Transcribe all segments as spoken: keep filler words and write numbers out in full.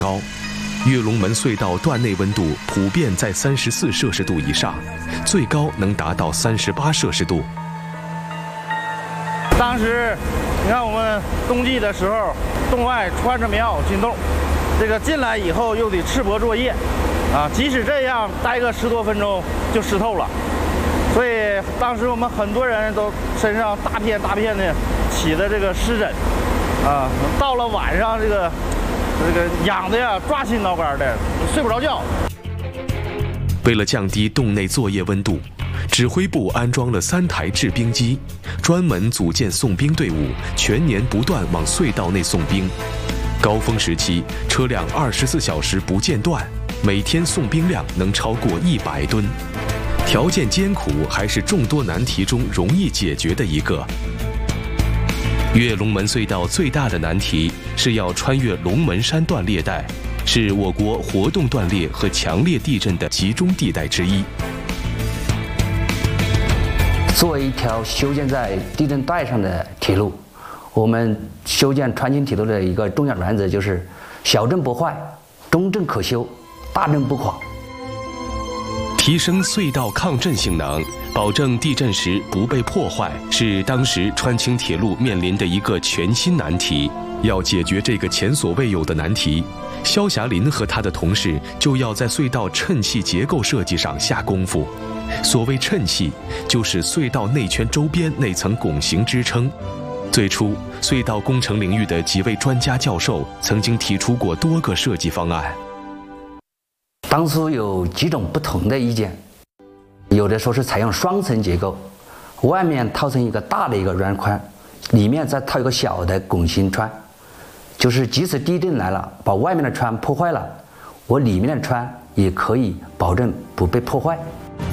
高。跃龙门隧道段内温度普遍在三十四摄氏度以上，最高能达到三十八摄氏度。 当时，你看我们冬季的时候，洞外穿着棉袄进洞，这个进来以后又得赤膊作业，啊，即使这样待个十多分钟就湿透了。所以当时我们很多人都身上大片大片的起的这个湿疹，啊，到了晚上这个。这个痒的呀，抓心挠肝的，睡不着觉。 为了降低洞内作业温度，指挥部安装了三台制冰机，专门组建送兵队伍，全年不断往隧道内送兵。高峰时期，车辆二十四小时不间断，每天送兵量能超过一百吨。条件艰苦，还是众多难题中容易解决的一个。跃龙门隧道最大的难题是要穿越龙门山断裂带，是我国活动断裂和强烈地震的集中地带之一。 作为一条修建在地震带上的铁路，我们修建川青铁路的一个重要原则就是小震不坏，中震可修，大震不垮。 提升隧道抗震性能，保证地震时不被破坏，是当时川青铁路面临的一个全新难题。要解决这个前所未有的难题，肖霞林和他的同事就要在隧道衬砌结构设计上下功夫。所谓衬砌，就是隧道内圈周边那层拱形支撑。最初，隧道工程领域的几位专家教授曾经提出过多个设计方案。 当初有几种不同的意见，有的说是采用双层结构，外面套成一个大的一个软宽，里面再套一个小的拱形穿，就是即使地震来了，把外面的穿破坏了，我里面的穿也可以保证不被破坏。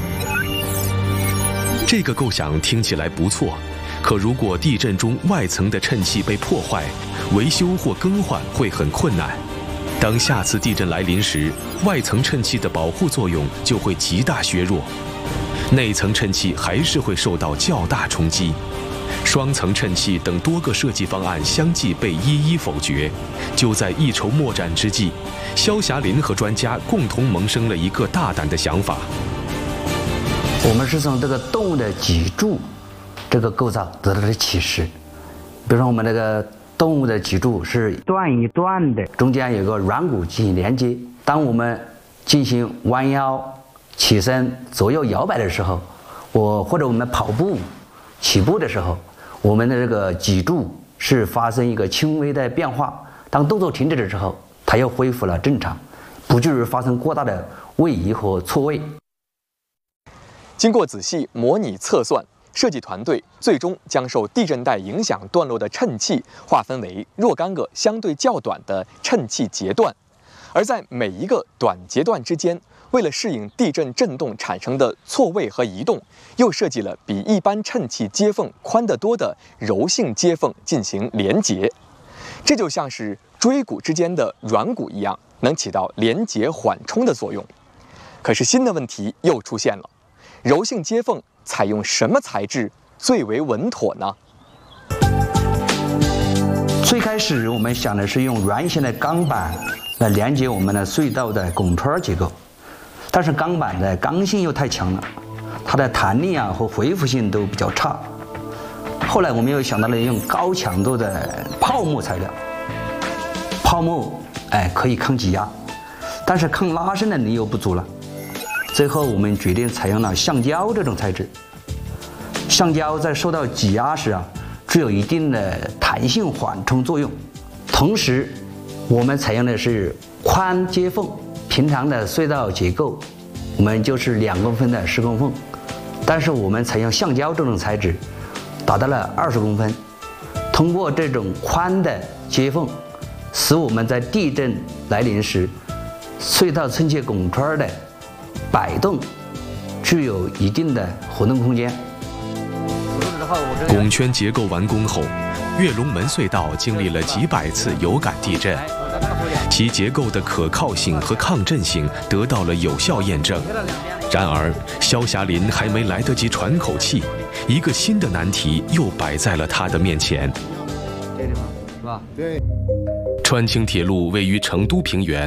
这个构想听起来不错，可如果地震中外层的衬砌被破坏，维修或更换会很困难。当下次地震来临时，外层衬砌的保护作用就会极大削弱，内层衬砌还是会受到较大冲击。双层衬砌等多个设计方案相继被一一否决。就在一筹莫展之际，肖霞林和专家共同萌生了一个大胆的想法。 我们是从这个动物的脊柱这个构造得到的启示。比如说我们那个动物的脊柱是一段一段的，中间有个软骨进行连接。当我们进行弯腰、起身、左右摇摆的时候，我或者我们跑步、起步的时候，我们的这个脊柱是发生一个轻微的变化。当动作停止的时候，它又恢复了正常，不至于发生过大的位移和错位。 经过仔细模拟测算，设计团队最终将受地震带影响段落的衬砌划分为若干个相对较短的衬砌节段，而在每一个短节段之间，为了适应地震震动产生的错位和移动，又设计了比一般衬砌接缝宽得多的柔性接缝进行连结。这就像是椎骨之间的软骨一样，能起到连结缓冲的作用。可是新的问题又出现了，柔性接缝采用什么材质最为稳妥呢？ 最开始我们想的是用软性的钢板来连接我们的隧道的拱圈结构，但是钢板的刚性又太强了，它的弹力啊和恢复性都比较差。后来我们又想到了用高强度的泡沫材料，泡沫哎可以抗挤压，但是抗拉伸的能力又不足了。最后我们决定采用了橡胶这种材质。橡胶在受到挤压时啊，具有一定的弹性缓冲作用。同时，我们采用的是宽接缝。平常的隧道结构，我们就是两公分的十公分，但是我们采用橡胶这种材质，达到了二十公分。通过这种宽的接缝，使我们在地震来临时，隧道衬砌拱圈的摆动具有一定的活动空间。 拱圈结构完工后，跃龙门隧道经历了几百次有感地震，其结构的可靠性和抗震性得到了有效验证。然而，肖霞林还没来得及喘口气，一个新的难题又摆在了他的面前。 这地方是吧？对。 川青铁路位于成都平原